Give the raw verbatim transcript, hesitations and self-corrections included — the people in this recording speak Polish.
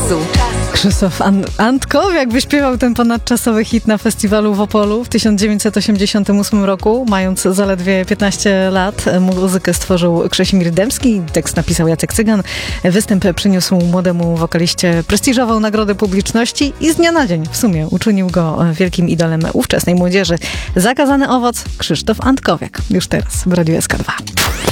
czasu. Krzysztof An- Antkowiak wyśpiewał ten ponadczasowy hit na festiwalu w Opolu w tysiąc dziewięćset osiemdziesiątym ósmym roku, mając zaledwie piętnaście lat. Muzykę stworzył Krzesimir Dębski, tekst napisał Jacek Cygan. Występ przyniósł młodemu wokaliście prestiżową nagrodę publiczności i z dnia na dzień w sumie uczynił go wielkim idolem ówczesnej młodzieży. Zakazany owoc Krzysztof Antkowiak. Już teraz w Radiu S K dwa.